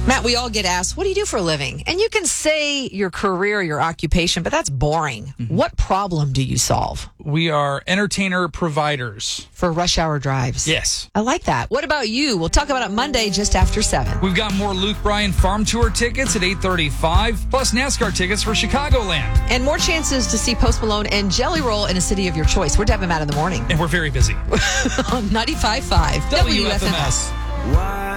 Matt, we all get asked, what do you do for a living? And you can say your career, your occupation, but that's boring. What problem do you solve? We are entertainer providers. For rush hour drives. Yes. I like that. What about you? We'll talk about it Monday just after 7. We've got more Luke Bryan Farm Tour tickets at 8:35, plus NASCAR tickets for Chicagoland. And more chances to see Post Malone and Jelly Roll in a city of your choice. We're Deb and Matt in the morning. And we're very busy. On 95.5 WFMS. Why?